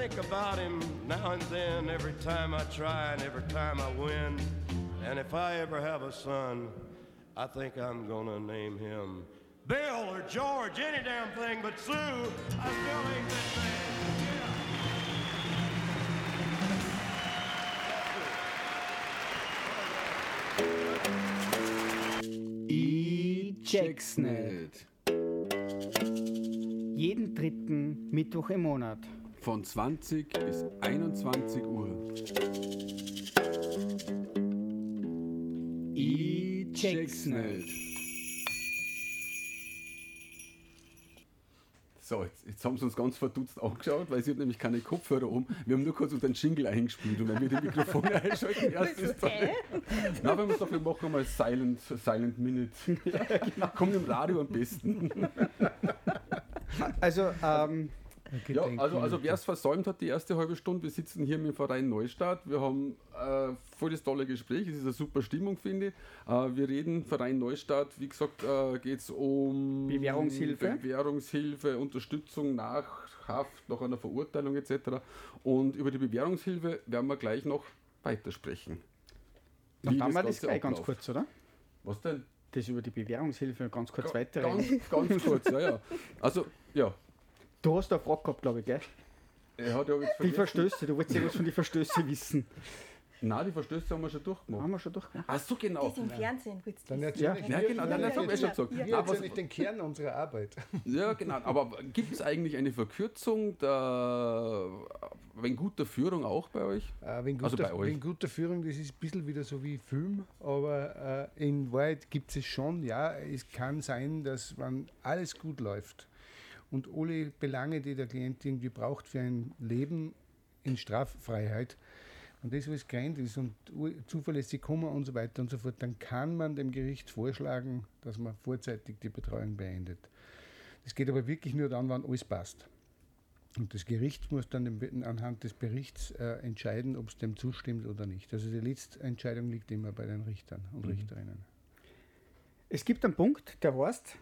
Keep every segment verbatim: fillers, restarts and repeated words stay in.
think about him now and then, every time I try and every time I win. And if I ever have a son, I think I'm gonna name him Bill or George, any damn thing but Sue. I still ain't that bad. Ich check's nicht. Jeden dritten Mittwoch im Monat. Von zwanzig bis einundzwanzig Uhr. Ich check's nicht. So, jetzt, jetzt haben sie uns ganz verdutzt angeschaut, weil sie hat nämlich keine Kopfhörer um. Wir haben nur kurz unseren Jingle eingespielt und wenn wir die Mikrofone einschalten, erst ist das. Na, wenn wir doch, wir machen mal Silent, Silent Minute. Ja, genau. Kommt im Radio am besten. Also, ähm, ja, also, also wer es versäumt hat, die erste halbe Stunde, wir sitzen hier mit dem Verein Neustadt, wir haben äh, voll das tolle Gespräch, es ist eine super Stimmung, finde ich. Äh, wir reden, Verein Neustadt, wie gesagt, äh, geht es um Bewährungshilfe. Bewährungshilfe, Unterstützung nach Haft, nach einer Verurteilung et cetera. Und über die Bewährungshilfe werden wir gleich noch weitersprechen. Dann machen wir das gleich ganz kurz, oder? Was denn? Das über die Bewährungshilfe ganz kurz Ga- weiterreden. Ganz, ganz kurz, ja, ja. Also, ja. Du hast da eine Frage gehabt, glaube ich, gell? Er hat ja jetzt Die Verstöße, du wolltest irgendwas von den Verstößen wissen. Nein, die Verstöße haben wir schon durchgemacht. Haben wir schon durchgemacht. Ach so, genau. Das im Fernsehen, willst du Dann wissen? erzähl Ja. ich Ja, dir- genau, dann ja, habe ich schon gesagt. Wir Ja, was- erzählen den Kern unserer Arbeit. Ja, genau. Aber gibt es eigentlich eine Verkürzung der wegen guter Führung auch bei euch? Äh, wegen, Also guter, bei euch. wegen guter Führung, das ist ein bisschen wieder so wie Film, aber äh, in Wahrheit gibt es schon, ja, es kann sein, dass wenn alles gut läuft und alle Belange, die der Klient irgendwie braucht für ein Leben in Straffreiheit, und das alles gereint ist und zuverlässig kommen und so weiter und so fort, dann kann man dem Gericht vorschlagen, dass man vorzeitig die Betreuung beendet. Das geht aber wirklich nur dann, wenn alles passt. Und das Gericht muss dann im- anhand des Berichts äh, entscheiden, ob es dem zustimmt oder nicht. Also die letzte Entscheidung liegt immer bei den Richtern und Richterinnen. Es gibt einen Punkt, der heißt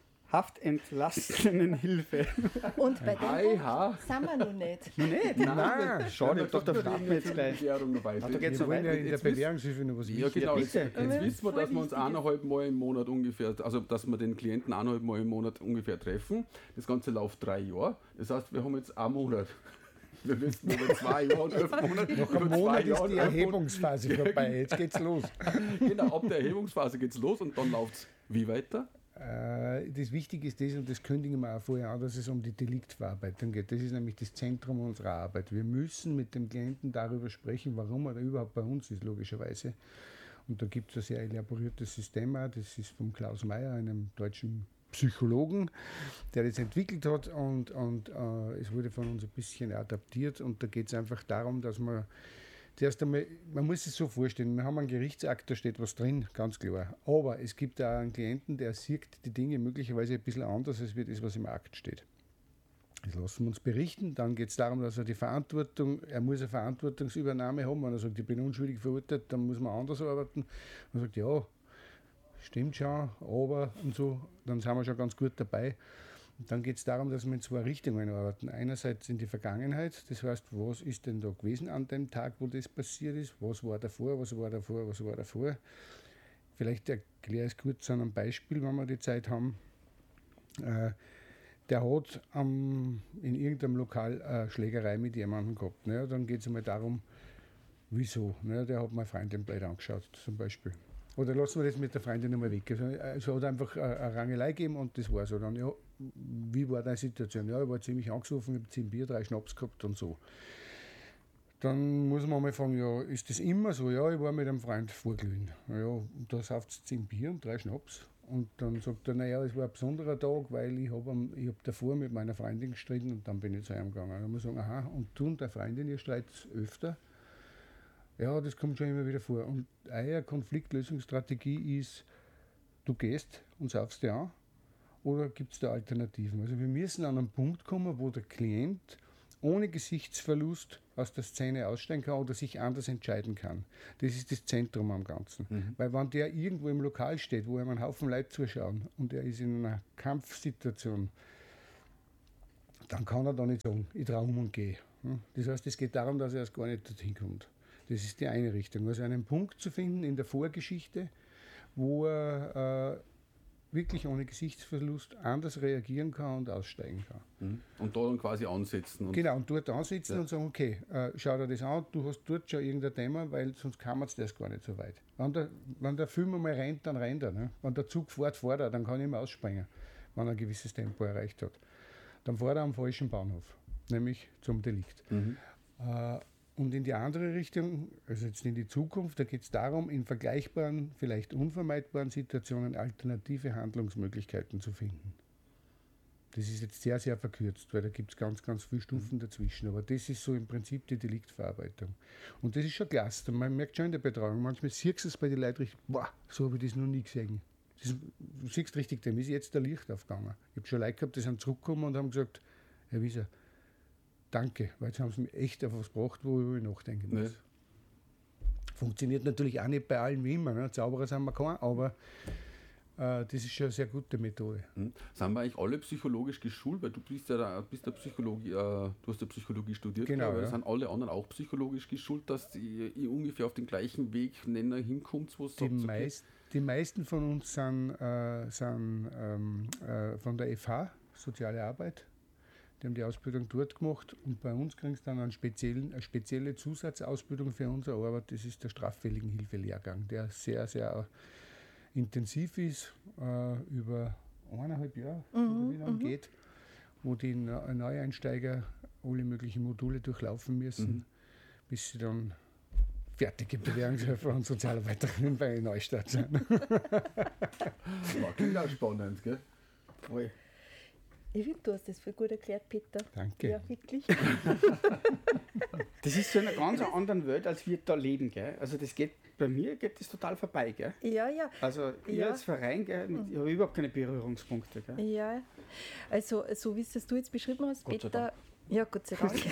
Haftentlassenenhilfe. Und bei dem Hi, Punkt ha. sind wir noch nicht. Nicht? Nein, schade, ich dachte, da starten wir jetzt gleich. Bewährung noch weiter. Ah, da geht's Wir noch wollen ja weiter. in der Jetzt wissen- Bewährungshilfe noch was Ja, wissen. genau. bitte. Jetzt, jetzt wissen wir, Voll dass wir uns wichtig. eineinhalb Mal im Monat ungefähr, also dass wir den Klienten eineinhalb Mal im Monat ungefähr treffen. Das Ganze läuft drei Jahre. Das heißt, wir haben jetzt einen Monat. Wir wissen über zwei Jahre und elf Monate. Nach über einem zwei Monat ist Jahre die und elf Erhebungsphase vorbei. Jetzt geht's los. Monate. Genau, ab der Erhebungsphase geht es los und dann läuft es wie weiter? Äh, Das Wichtige ist das, und das kündigen wir auch vorher an, dass es um die Deliktverarbeitung geht. Das ist nämlich das Zentrum unserer Arbeit. Wir müssen mit dem Klienten darüber sprechen, warum er überhaupt bei uns ist, logischerweise. Und da gibt es ein sehr elaboriertes System auch. Das ist von Klaus Mayer, einem deutschen Psychologen, der das entwickelt hat, und, und äh, es wurde von uns ein bisschen adaptiert, und da geht es einfach darum, dass man zuerst einmal, man muss es so vorstellen, wir haben einen Gerichtsakt, da steht was drin, ganz klar, aber es gibt auch einen Klienten, der sieht die Dinge möglicherweise ein bisschen anders, als wie das, was im Akt steht. Das lassen wir uns berichten, dann geht es darum, dass er die Verantwortung, er muss eine Verantwortungsübernahme haben, wenn er sagt, ich bin unschuldig verurteilt, dann muss man anders arbeiten. Man sagt, ja, stimmt schon, aber und so, dann sind wir schon ganz gut dabei. Und dann geht es darum, dass wir in zwei Richtungen arbeiten. Einerseits in die Vergangenheit, das heißt, was ist denn da gewesen an dem Tag, wo das passiert ist, was war davor, was war davor, was war davor. Vielleicht erkläre ich es kurz an einem Beispiel, wenn wir die Zeit haben. Äh, der hat ähm, in irgendeinem Lokal eine Schlägerei mit jemandem gehabt. Ne? Dann geht es einmal darum, wieso. Ne? Der hat meine Freundin blöd angeschaut, zum Beispiel. Oder lassen wir das mit der Freundin nochmal weg. Also, es hat einfach eine, eine Rangelei gegeben und das war so. Dann, ja, wie war deine Situation? Ja, ich war ziemlich angesoffen, ich habe zehn Bier, drei Schnaps gehabt und so. Dann muss man mal fragen, ja, ist das immer so? Ja, ich war mit einem Freund vorglühen. Ja, da sauft es zehn Bier und drei Schnaps. Und dann sagt er, naja, es war ein besonderer Tag, weil ich habe ich hab davor mit meiner Freundin gestritten und dann bin ich zu ihm gegangen. Dann muss man sagen, aha, und du und deine Freundin, ihr streitet öfter? Ja, das kommt schon immer wieder vor. Und eine Konfliktlösungsstrategie ist, du gehst und saufst dir an, oder gibt es da Alternativen? Also wir müssen an einen Punkt kommen, wo der Klient ohne Gesichtsverlust aus der Szene aussteigen kann oder sich anders entscheiden kann. Das ist das Zentrum am Ganzen. Mhm. Weil wenn der irgendwo im Lokal steht, wo ihm einen Haufen Leute zuschauen und er ist in einer Kampfsituation, dann kann er da nicht sagen, ich traue um und gehe. Ja, das heißt, es geht darum, dass er erst gar nicht dorthin kommt. Das ist die eine Richtung. Also einen Punkt zu finden in der Vorgeschichte, wo er äh, wirklich ohne Gesichtsverlust anders reagieren kann und aussteigen kann. Und da dann quasi ansetzen. Und Genau, und dort ansitzen Ja. und sagen, okay, äh, schau dir das an, du hast dort schon irgendein Thema, weil sonst kann man das gar nicht so weit. Wenn der, wenn der Film einmal rennt, dann rennt er. Ne? Wenn der Zug fährt, fährt er, dann kann ich ihm ausspringen, wenn er ein gewisses Tempo erreicht hat. Dann fährt er am falschen Bahnhof, nämlich zum Delikt. Mhm. Äh, und in die andere Richtung, also jetzt in die Zukunft, da geht es darum, in vergleichbaren, vielleicht unvermeidbaren Situationen alternative Handlungsmöglichkeiten zu finden. Das ist jetzt sehr, sehr verkürzt, weil da gibt es ganz, ganz viele Stufen dazwischen. Aber das ist so im Prinzip die Deliktverarbeitung. Und das ist schon klasse. Man merkt schon in der Betreuung, manchmal siehst du es bei den Leuten richtig, boah, so habe ich das noch nie gesehen. Das, du siehst richtig, dem ist jetzt der Licht aufgegangen. Ich habe schon Leute gehabt, die sind zurückgekommen und haben gesagt, Herr Wieser, danke, weil jetzt haben sie mich echt auf was gebracht, wo ich nachdenken muss. Ne? Funktioniert natürlich auch nicht bei allen wie immer. Ne? Zauberer sind wir kein, aber äh, das ist schon eine sehr gute Methode. Hm. Sind wir eigentlich alle psychologisch geschult? Weil du bist ja da, bist der Psychologie, äh, du hast ja Psychologie studiert, Genau, glaube ich. ja. Sind alle anderen auch psychologisch geschult, dass ihr, ihr ungefähr auf den gleichen Weg Nenner hinkommt, wo es Die, meist, die meisten von uns sind, äh, sind ähm, äh, von der F H, Soziale Arbeit. Die haben die Ausbildung dort gemacht und bei uns kriegst du dann einen speziellen, eine spezielle Zusatzausbildung für unsere Arbeit. Das ist der Straffälligenhilfelehrgang, der sehr, sehr intensiv ist, äh, über eineinhalb Jahre, oder wie lange geht, wo die Ne- Neueinsteiger alle möglichen Module durchlaufen müssen, Mhm. bis sie dann fertige Bewährungshelfer und Sozialarbeiterinnen bei Neustadt sind. Ja, klingt auch spannend, gell? Voll. Ich finde, du hast das voll gut erklärt, Peter. Danke. Ja, wirklich. Das ist so in einer ganz anderen Welt, als wir da leben. Gell? Also das geht, bei mir geht das total vorbei. Gell? Ja, ja. Also ich Ja. als Verein, gell, mit, ich habe überhaupt keine Berührungspunkte. Gell? Ja, also so wie es das du jetzt beschrieben hast, Gott sei Peter, ja, Gott sei Dank,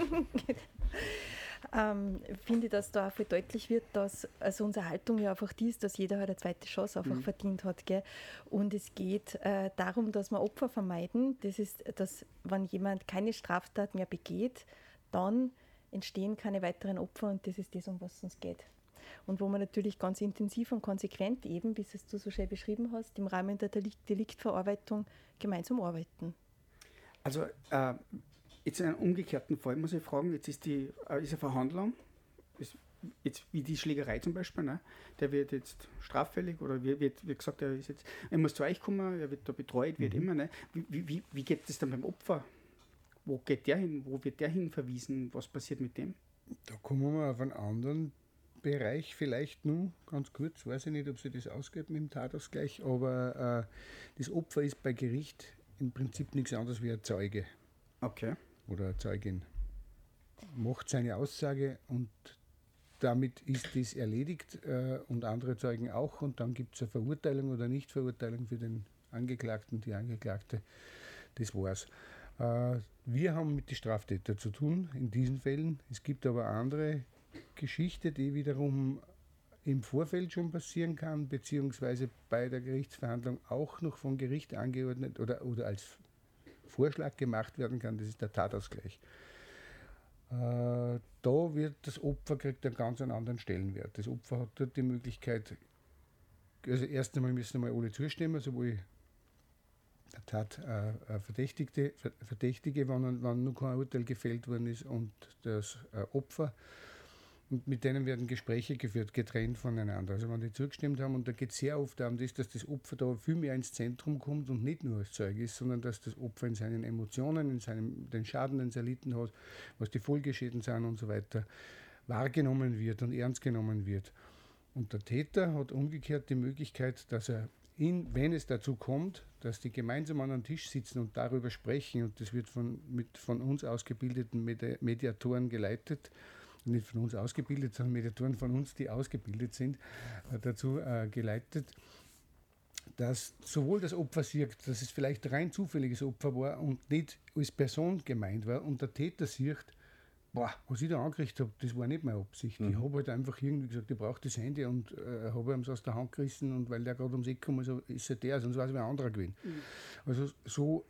ähm, finde ich, dass da auch viel deutlich wird, dass also unsere Haltung ja einfach die ist, dass jeder halt eine zweite Chance einfach Mhm. verdient hat. Gell? Und es geht äh, darum, dass wir Opfer vermeiden. Das ist, dass wenn jemand keine Straftat mehr begeht, dann entstehen keine weiteren Opfer und das ist das, um was es uns geht. Und wo man natürlich ganz intensiv und konsequent eben, wie es du so schön beschrieben hast, im Rahmen der Delikt- Deliktverarbeitung gemeinsam arbeiten. Also äh, jetzt in einem umgekehrten Fall muss ich fragen, jetzt ist die äh, ist eine Verhandlung, ist, jetzt wie die Schlägerei zum Beispiel, ne? Der wird jetzt straffällig oder wird, wird, wird gesagt, er ist jetzt, er muss zu euch kommen, er wird da betreut, wird immer, ne? Wie, wie, wie- wie geht das dann beim Opfer? Wo geht der hin? Wo wird der hin verwiesen? Was passiert mit dem? Da kommen wir auf einen anderen Bereich vielleicht nur, ganz kurz, weiß ich nicht, ob sich das ausgeht mit dem Tatausgleich, aber äh, das Opfer ist bei Gericht im Prinzip nichts anderes wie ein Zeuge Okay. oder eine Zeugin. Macht seine Aussage und damit ist das erledigt äh, und andere Zeugen auch und dann gibt es eine Verurteilung oder Nichtverurteilung für den Angeklagten, die Angeklagte. Das war's. Äh, wir haben mit den Straftätern zu tun in diesen Fällen. Es gibt aber andere Geschichte, die wiederum im Vorfeld schon passieren kann, beziehungsweise bei der Gerichtsverhandlung auch noch vom Gericht angeordnet oder, oder als Vorschlag gemacht werden kann, das ist der Tatausgleich. Äh, da wird das Opfer kriegt einen ganz anderen Stellenwert. Das Opfer hat dort die Möglichkeit, also erst einmal müssen einmal alle zustimmen, sowohl der Tat äh, äh, Verdächtigte, Ver- Verdächtige, wenn, wenn noch kein Urteil gefällt worden ist, und das äh, Opfer. Und mit denen werden Gespräche geführt, getrennt voneinander. Also wenn die zugestimmt haben, und da geht es sehr oft darum, das, dass das Opfer da viel mehr ins Zentrum kommt und nicht nur als Zeuge ist, sondern dass das Opfer in seinen Emotionen, in seinem, den Schaden, den es erlitten hat, was die Folgeschäden sind und so weiter, wahrgenommen wird und ernst genommen wird. Und der Täter hat umgekehrt die Möglichkeit, dass er, ihn, wenn es dazu kommt, dass die gemeinsam an einem Tisch sitzen und darüber sprechen, und das wird von, mit von uns ausgebildeten Medi- Mediatoren geleitet, nicht von uns ausgebildet, sondern Mediatoren von uns, die ausgebildet sind, äh, dazu äh, geleitet, dass sowohl das Opfer sieht, dass es vielleicht ein rein zufälliges Opfer war und nicht als Person gemeint war, und der Täter sieht, boah, was ich da angerichtet habe, das war nicht meine Absicht. Mhm. Ich habe halt einfach irgendwie gesagt, ich brauche das Handy, und äh, habe ihm es aus der Hand gerissen, und weil der gerade ums Eck gekommen ist, ist er der, sonst war es ein anderer gewesen. Also so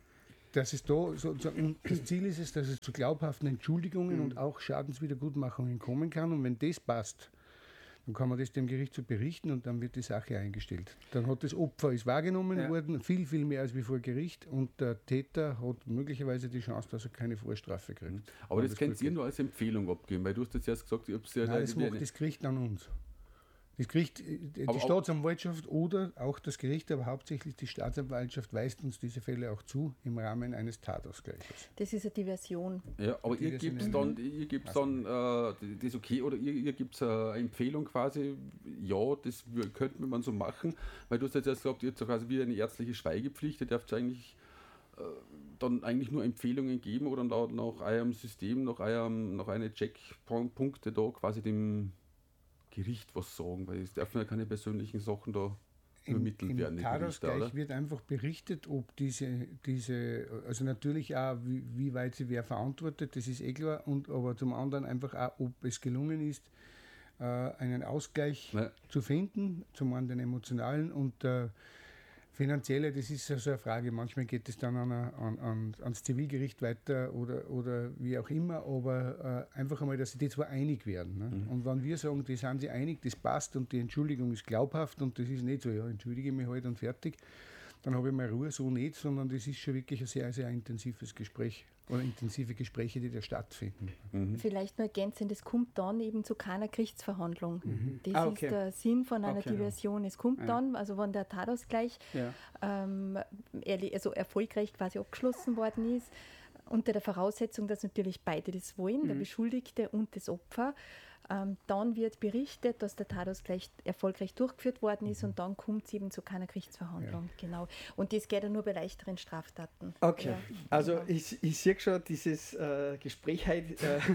dass es da sozusagen, das Ziel ist es, dass es zu glaubhaften Entschuldigungen mhm. und auch Schadenswiedergutmachungen kommen kann. Und wenn das passt, dann kann man das dem Gericht so berichten und dann wird die Sache eingestellt. Dann hat das Opfer ist wahrgenommen ja. worden, viel, viel mehr als wie vor Gericht und der Täter hat möglicherweise die Chance, dass er keine Vorstrafe kriegt. Aber das, das könnt ihr nur als Empfehlung abgeben, weil du hast jetzt erst gesagt, ich habe es ja... Nein, das macht das Gericht an uns. Das Gericht, die aber Staatsanwaltschaft oder auch das Gericht, aber hauptsächlich die Staatsanwaltschaft weist uns diese Fälle auch zu im Rahmen eines Tatausgleiches. Das ist eine Diversion. Ja, aber ihr gebt dann, ihr gebt dann äh, das okay oder ihr, ihr gebt eine Empfehlung quasi, ja, das könnte man so machen, weil du hast jetzt erst gesagt, ihr habt quasi wie eine ärztliche Schweigepflicht, ihr dürft eigentlich äh, dann eigentlich nur Empfehlungen geben oder nach, nach eurem System, nach eurem, nach einer Checkpunkte da quasi dem Gericht was sagen, weil es dürfen ja keine persönlichen Sachen da übermittelt werden. Im Tatausgleich wird einfach berichtet, ob diese, diese also natürlich auch, wie, wie weit sie wer verantwortet, das ist eh klar, und aber zum anderen einfach auch, ob es gelungen ist, äh, einen Ausgleich ja. zu finden, zum einen den emotionalen und äh, finanzielle, das ist also eine Frage. Manchmal geht es dann an, an, an, ans Zivilgericht weiter oder, oder wie auch immer, aber äh, einfach einmal, dass sie die zwei einig werden. Ne? Mhm. Und wenn wir sagen, die sind sie einig, das passt und die Entschuldigung ist glaubhaft und das ist nicht so, ja, entschuldige mich halt und fertig, dann habe ich mal Ruhe, so nicht, sondern das ist schon wirklich ein sehr, sehr intensives Gespräch oder intensive Gespräche, die da stattfinden. Mhm. Vielleicht nur ergänzend, es kommt dann eben zu keiner Gerichtsverhandlung. Mhm. Das ah, okay. ist der Sinn von einer okay. Diversion. Es kommt ja. dann, also wenn der Tatausgleich ja. ähm, also erfolgreich quasi abgeschlossen worden ist, unter der Voraussetzung, dass natürlich beide das wollen, mhm. der Beschuldigte und das Opfer. Ähm, dann wird berichtet, dass der Tatausgleich erfolgreich durchgeführt worden ist und dann kommt es eben zu keiner Gerichtsverhandlung. Ja. Genau. Und das geht ja nur bei leichteren Straftaten. Okay, ja, also genau. ich, ich sehe schon, dieses äh, Gespräch heute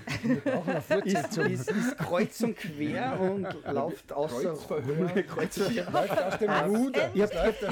äh, ist, ist, ist kreuz und quer und läuft außer Kreuzverhör. Kreuzverhör. Läuft aus dem Ruder. Ihr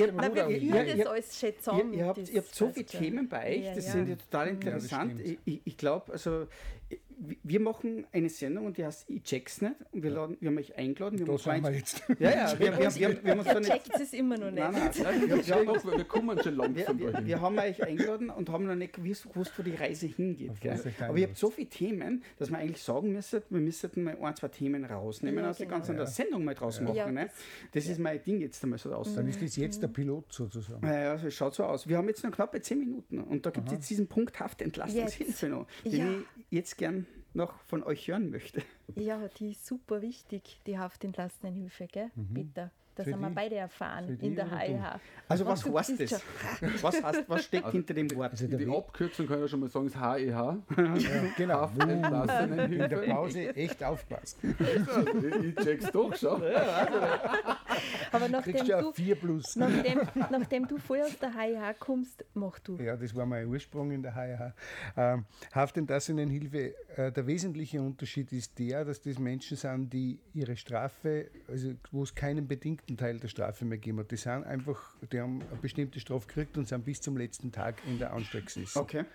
habt so viele ja. Themen bei euch, ja, das ja. sind ja total interessant. Ja, ich ich glaube, also wir machen eine Sendung und die heißt Ich check's nicht und wir, laden, wir haben euch eingeladen. Wir das haben wir jetzt. Ja, ja, wir, wir, wir, wir haben uns so nicht... checkt es immer noch nicht. Nein, nein, nein, wir, wir, haben, wir kommen schon lang wir, von wir, wir haben euch eingeladen und haben noch nicht gewusst, wo die Reise hingeht. Aber ihr habt so viele Themen, dass wir eigentlich sagen müssen, wir müssten mal ein, zwei Themen rausnehmen ja, aus der genau. ganzen ja. Sendung mal draus ja. machen. Ja, ne? Das ja. ist mein Ding jetzt einmal so aus. Dann ist das jetzt der Pilot sozusagen. Ja, also es schaut so aus. Wir haben jetzt noch knappe zehn Minuten und da gibt es jetzt diesen Punkt Haftentlastungshilfe noch, den ja. ich jetzt gern noch von euch hören möchte. Ja, die ist super wichtig, die Haftentlastenhilfe, gell? Mhm. Bitte. Das Für haben wir die? beide erfahren in der H I H. Also was heißt das? Was, heißt, was steckt also hinter dem Wort? Also die Abkürzung kann ich ja schon mal sagen, ist H I H. Ja, genau. In der Pause echt aufpassen. Ich check's doch schon. Aber nachdem du, du, vier plus. nachdem, nachdem du vorher aus der H I H kommst, mach du. Ja, das war mein Ursprung in der H I H. Ähm, Haftentlassungshilfe, äh, der wesentliche Unterschied ist der, dass das Menschen sind, die ihre Strafe, also wo es keinen bedingten Teil der Strafe mehr gegeben hat. Die sind einfach, die haben eine bestimmte Strafe gekriegt und sind bis zum letzten Tag in der Anstalt gesessen. Okay.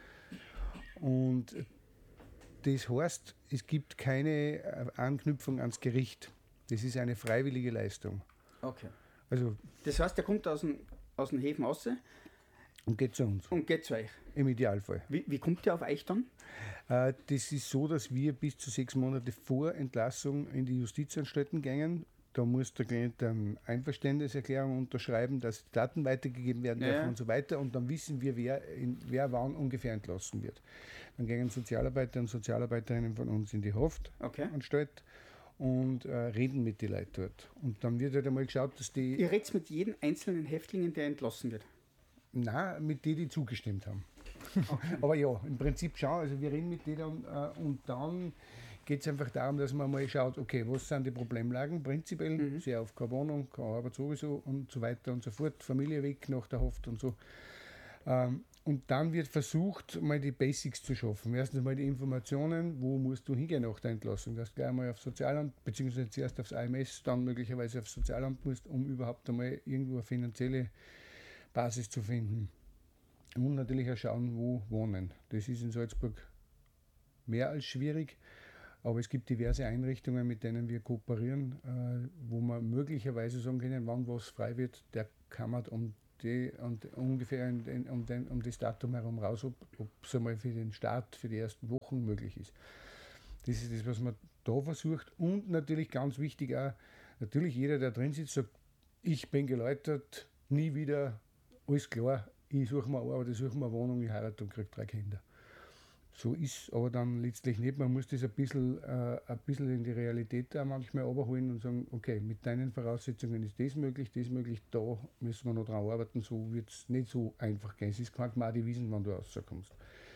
Und das heißt, es gibt keine Anknüpfung ans Gericht. Das ist eine freiwillige Leistung. Okay. Also, das heißt, der kommt aus dem, aus dem Häfen raus und geht zu uns. Und geht zu euch. Im Idealfall. Wie, wie kommt der auf euch dann? Äh, das ist so, dass wir bis zu sechs Monate vor Entlassung in die Justizanstalten gehen. Da muss der Klient eine Einverständniserklärung unterschreiben, dass die Daten weitergegeben werden dürfen ja. und so weiter. Und dann wissen wir, wer, in, wer wann ungefähr entlassen wird. Dann gehen Sozialarbeiter und Sozialarbeiterinnen von uns in die Haftanstalt okay. und äh, reden mit den Leuten dort. Und dann wird halt einmal geschaut, dass die... Ihr redet mit jedem einzelnen Häftling, der entlassen wird? Nein, mit denen, die zugestimmt haben. Okay. Aber ja, im Prinzip schon. Also wir reden mit denen äh, und dann... geht es einfach darum, dass man mal schaut, okay, was sind die Problemlagen prinzipiell, mhm. sehr oft keine Wohnung, keine Arbeit sowieso und so weiter und so fort, Familie weg nach der Haft und so. Ähm, und dann wird versucht, mal die Basics zu schaffen. Erstens mal die Informationen, wo musst du hingehen nach der Entlassung, dass du gleich einmal aufs Sozialamt, beziehungsweise zuerst aufs A M S, dann möglicherweise aufs Sozialamt musst, um überhaupt einmal irgendwo eine finanzielle Basis zu finden. Und natürlich auch schauen, wo wohnen. Das ist in Salzburg mehr als schwierig. Aber es gibt diverse Einrichtungen, mit denen wir kooperieren, äh, wo man möglicherweise sagen können, wann was frei wird, der kann man um die und ungefähr in den, um, den, um das Datum herum raus, ob es einmal für den Start, für die ersten Wochen möglich ist. Das ist das, was man da versucht. Und natürlich ganz wichtig auch, natürlich jeder, der drin sitzt, sagt, ich bin geläutert, nie wieder, alles klar, ich suche mir Arbeit, ich suche mir eine Wohnung, ich heirate und kriege drei Kinder. So ist aber dann letztlich nicht. Man muss das ein bisschen, äh, ein bisschen in die Realität auch manchmal überholen und sagen, okay, mit deinen Voraussetzungen ist das möglich, das möglich, da müssen wir noch dran arbeiten, so wird es nicht so einfach gehen. Es ist kein die wissen, wann du rauskommst.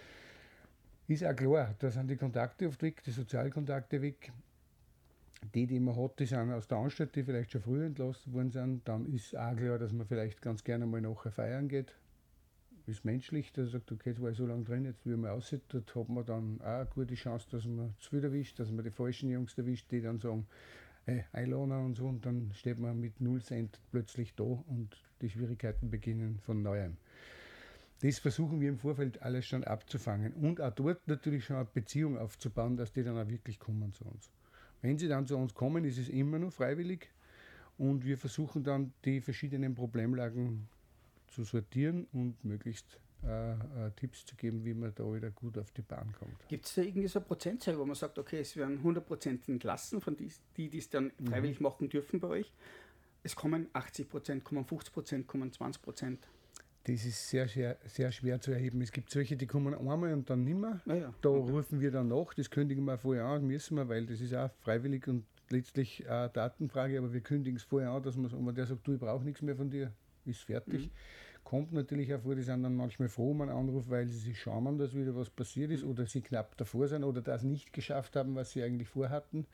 Ist auch klar, da sind die Kontakte oft weg, die Sozialkontakte weg. Die, die man hat, die sind aus der Anstalt, die vielleicht schon früher entlassen worden sind. Dann ist auch klar, dass man vielleicht ganz gerne mal nachher feiern geht. Ist menschlich, dass er sagt, okay, jetzt war ich so lange drin, jetzt will man raus. Dort hat man dann auch eine gute Chance, dass man zu viel erwischt, dass man die falschen Jungs erwischt, die dann sagen, hey, Einlader und so, und dann steht man mit null Cent plötzlich da und die Schwierigkeiten beginnen von neuem. Das versuchen wir im Vorfeld alles schon abzufangen und auch dort natürlich schon eine Beziehung aufzubauen, dass die dann auch wirklich kommen zu uns. Wenn sie dann zu uns kommen, ist es immer noch freiwillig und wir versuchen dann die verschiedenen Problemlagen zu sortieren und möglichst äh, äh, Tipps zu geben, wie man da wieder gut auf die Bahn kommt. Gibt es da irgendwie so eine Prozentzahl, wo man sagt, okay, es werden hundert Prozent entlassen von die, die die es dann freiwillig mhm. machen dürfen bei euch? Es kommen achtzig Prozent, kommen fünfzig Prozent, kommen zwanzig Prozent. Das ist sehr, sehr, sehr schwer zu erheben. Es gibt solche, die kommen einmal und dann nimmer. Ah ja, da okay. rufen wir dann nach, das kündigen wir vorher an, müssen wir, weil das ist auch freiwillig und letztlich eine Datenfrage, aber wir kündigen es vorher an, dass man, wenn der sagt, du, ich brauche nichts mehr von dir, ist fertig. Mhm. Kommt natürlich auch vor, die sind dann manchmal froh um einen Anruf, weil sie sich schauen, dass wieder was passiert ist oder sie knapp davor sind oder das nicht geschafft haben, was sie eigentlich vorhatten.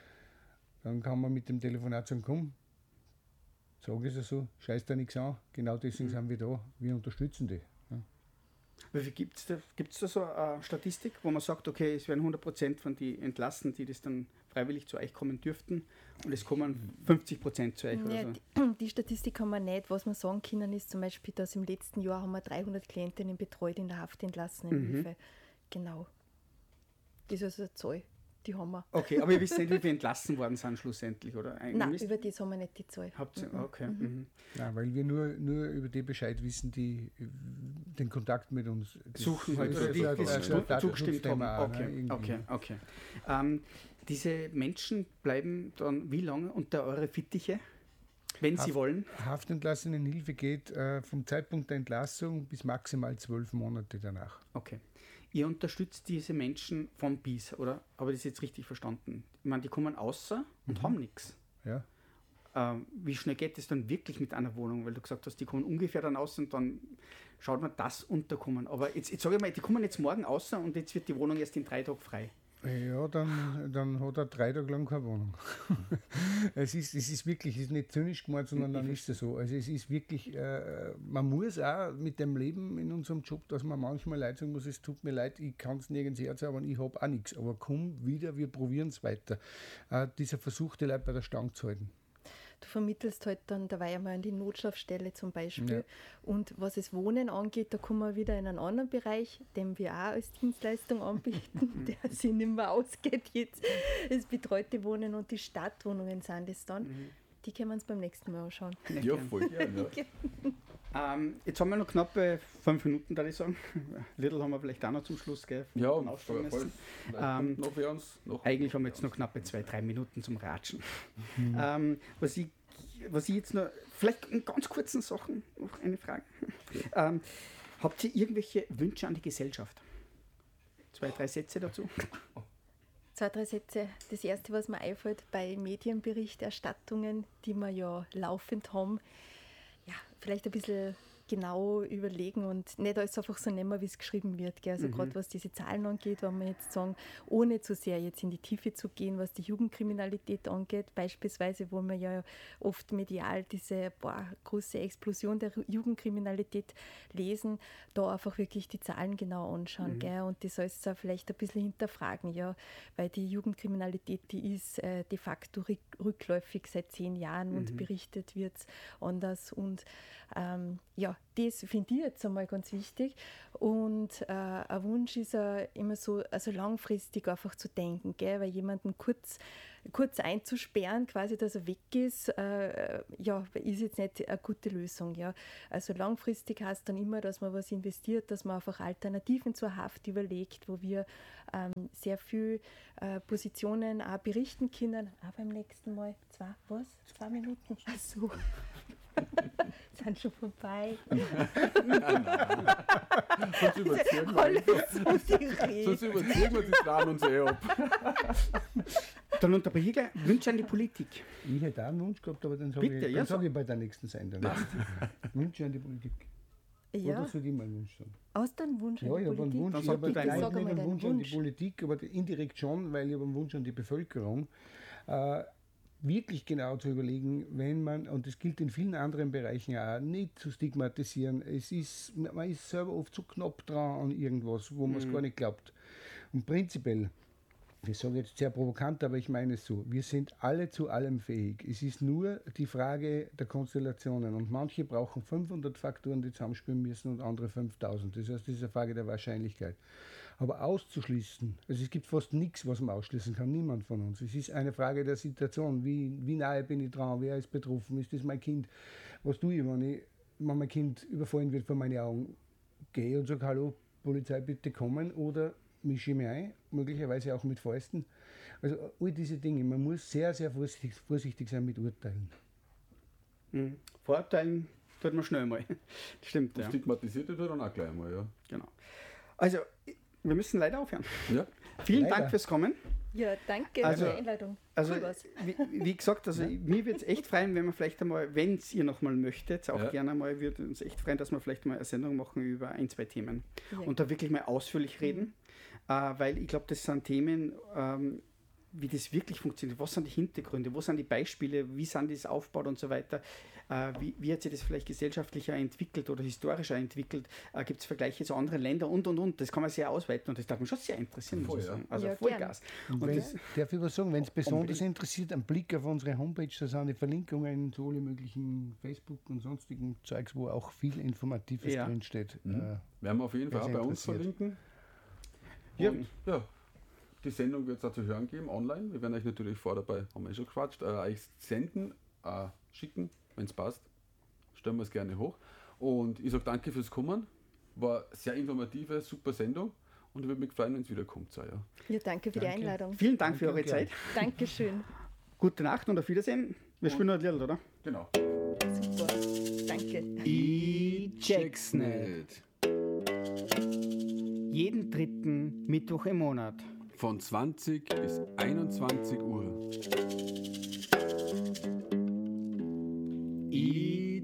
Dann kann man mit dem Telefonat sagen, komm, sage ich es so, scheiß da nichts an, genau deswegen mhm. sind wir da, wir unterstützen die. Ja. Wie viel gibt es da, gibt's da so eine Statistik, wo man sagt, okay, es werden hundert Prozent von den entlassen, die das dann freiwillig zu euch kommen dürften und es kommen fünfzig Prozent zu euch Ja, oder so? die, die Statistik haben wir nicht. Was wir sagen können, ist zum Beispiel, dass im letzten Jahr haben wir dreihundert Klientinnen betreut in der haftentlassenen Mhm. Hilfe. Genau. Das ist also eine Zahl, die haben wir. Okay, aber ihr wisst nicht, wie viele entlassen worden sind schlussendlich, oder? Eigentlich Nein, wisst- über das haben wir nicht die Zahl. Habt ihr, Mhm. okay. Mhm. Mhm. Nein, weil wir nur, nur über die Bescheid wissen, die äh, den Kontakt mit uns das Suchen halt, ist oder ein- die ein- die ein zu- Datenschutzthema zugestimmt haben. auch, ne, Okay, irgendwie. okay, okay. Ähm, diese Menschen bleiben dann wie lange unter eure Fittiche, wenn sie Haft- wollen? Haftentlassenenhilfe geht äh, vom Zeitpunkt der Entlassung bis maximal zwölf Monate danach. Okay. Ihr unterstützt diese Menschen von bis, oder? Aber das ist jetzt richtig verstanden. Ich meine, die kommen außer und Mhm. haben nichts. Ja. Ähm, wie schnell geht es dann wirklich mit einer Wohnung? Weil du gesagt hast, die kommen ungefähr dann aus und dann schaut man das unterkommen. Aber jetzt, jetzt sage ich mal, die kommen jetzt morgen außer und jetzt wird die Wohnung erst in drei Tagen frei. Ja, dann, dann hat er drei Tage lang keine Wohnung. es, ist, es ist wirklich, es ist nicht zynisch gemeint, sondern dann ist es so. Also es ist wirklich, äh, man muss auch mit dem Leben in unserem Job, dass man manchmal Leute sagen muss, es tut mir leid, ich kann es nirgends herzaubern, ich habe auch nichts. Aber komm wieder, wir probieren es weiter. Äh, dieser Versuch, die Leute bei der Stange zu halten. Du vermittelst halt dann dabei einmal an die Notschlafstelle zum Beispiel. Ja. Und was das Wohnen angeht, da kommen wir wieder in einen anderen Bereich, den wir auch als Dienstleistung anbieten, der sich nicht mehr ausgeht jetzt. Das betreute Wohnen und die Stadtwohnungen sind das dann. Mhm. Die können wir uns beim nächsten Mal anschauen. Ja, voll gerne. Ja. Ähm, jetzt haben wir noch knappe fünf Minuten, würde ich sagen. Little haben wir vielleicht auch noch zum Schluss, gell? Ja, Dann voll, aufschauen voll. müssen. Ähm, Ähm, noch für uns. Noch Eigentlich haben wir jetzt noch knappe zwei, drei Minuten zum Ratschen. Ähm, was, ich, was ich jetzt noch, vielleicht in ganz kurzen Sachen noch eine Frage. Ähm, habt ihr irgendwelche Wünsche an die Gesellschaft? Zwei, drei Sätze dazu? Zwei, drei Sätze. Das Erste, was mir einfällt, bei Medienberichterstattungen, die wir ja laufend haben, ja, vielleicht ein bisschen genau überlegen und nicht alles einfach so nehmen, wie es geschrieben wird. Gell? Also Mhm. gerade was diese Zahlen angeht, wenn wir jetzt sagen, ohne zu sehr jetzt in die Tiefe zu gehen, was die Jugendkriminalität angeht, beispielsweise, wo wir ja oft medial diese boah, große Explosion der Jugendkriminalität lesen, da einfach wirklich die Zahlen genau anschauen. Mhm. Gell? Und das alles auch vielleicht ein bisschen hinterfragen, ja, weil die Jugendkriminalität, die ist äh, de facto rück, rückläufig seit zehn Jahren und Mhm. berichtet wird es anders und ähm, ja, ja, das finde ich jetzt einmal ganz wichtig. Und äh, ein Wunsch ist ja immer so, also langfristig einfach zu denken, gell? Weil jemanden kurz, kurz einzusperren, quasi, dass er weg ist, äh, ja, ist jetzt nicht eine gute Lösung. Ja? Also langfristig heißt dann immer, dass man was investiert, dass man einfach Alternativen zur Haft überlegt, wo wir ähm, sehr viel äh, Positionen auch berichten können. Auch beim nächsten Mal. Zwei, was? Zwei Minuten? Ach so. Sind schon vorbei. Sonst überziehen wir Alles einfach. so direkt. Sonst überziehen wir die Fragen uns eh ab. Dann unterbreche ich gleich. Wünsche an die Politik. Ich hätte auch einen Wunsch gehabt, aber dann sage Bitte, ich, ja, dann so. sag ich bei der nächsten Sendung. Wünsche an die Politik. Ja, Oder soll ich mal einen Wunsch sagen? aus deinem Wunsch Ja, an ich die habe einen Politik. Wunsch, Dann ich sag habe bitte, einen, sag nicht einmal einen deinen Wunsch an die Wunsch. Politik, aber indirekt schon, weil ich habe einen Wunsch an die Bevölkerung. Äh, wirklich genau zu überlegen, wenn man, und das gilt in vielen anderen Bereichen auch, nicht zu stigmatisieren. Es ist, man ist selber oft zu knapp dran an irgendwas, wo man es gar nicht glaubt. Und prinzipiell, ich sage jetzt sehr provokant, aber ich meine es so, wir sind alle zu allem fähig. Es ist nur die Frage der Konstellationen und manche brauchen fünfhundert Faktoren, die zusammenspielen müssen und andere fünftausend. Das heißt, das ist eine Frage der Wahrscheinlichkeit. Aber auszuschließen, also es gibt fast nichts, was man ausschließen kann, niemand von uns. Es ist eine Frage der Situation, wie, wie nahe bin ich dran, wer ist betroffen, ist das mein Kind, was tue ich, wenn, ich, wenn mein Kind überfallen wird vor meinen Augen, gehe und sage, hallo, Polizei, bitte kommen, oder mische ich mich ein, möglicherweise auch mit Fäusten. Also all diese Dinge, man muss sehr, sehr vorsichtig, vorsichtig sein mit Urteilen. Mhm. Vorurteilen tut man schnell mal. Stimmt, ja. Stigmatisiert wird dann auch gleich mal, ja. Genau. Also, wir müssen leider aufhören. Ja. Vielen Leider. Dank fürs Kommen. Ja, danke Also- für die Einladung. Also, Cool war's. wie, wie gesagt, also mir würde es echt freuen, wenn wir vielleicht einmal, wenn es ihr nochmal möchtet, auch Ja. gerne mal, würde uns echt freuen, dass wir vielleicht mal eine Sendung machen über ein, zwei Themen Ja. und da wirklich mal ausführlich reden, äh, weil ich glaube, das sind Themen, ähm, wie das wirklich funktioniert. Was sind die Hintergründe? Wo sind die Beispiele? Wie sind das aufgebaut und so weiter? Äh, wie, wie hat sich das vielleicht gesellschaftlicher entwickelt oder historischer entwickelt? Äh, Gibt es Vergleiche zu anderen Ländern und und und? Das kann man sehr ausweiten und das darf mich schon sehr interessieren, muss Voll, ich ja. sagen. Also Ja, Vollgas. Und Und wenn, das, darf ich was sagen, wenn es besonders Unbedingt. interessiert, ein Blick auf unsere Homepage, da sind die Verlinkungen zu alle möglichen Facebook und sonstigen Zeugs, wo auch viel Informatives Ja. drinsteht. Mhm. Äh, Werden wir auf jeden Wer Fall auch sich bei uns interessiert. verlinken. Ja. Und ja, die Sendung wird es auch zu hören geben, online. Wir werden euch natürlich vor dabei, haben wir eh schon gequatscht, äh, euch senden, äh, schicken, wenn es passt. Stellen wir es gerne hoch. Und ich sage danke fürs Kommen. War eine sehr informative, super Sendung. Und ich würde mich freuen, wenn es wieder kommt. So, ja. Ja, danke für die Danke. Einladung. vielen Dank für Danke, eure gerne. Zeit. Dankeschön. Gute Nacht und auf Wiedersehen. Wir spielen noch ein Lied, oder? Genau. Super. Danke. Ich check's nicht. Jeden dritten Mittwoch im Monat. Von zwanzig bis einundzwanzig Uhr. Ich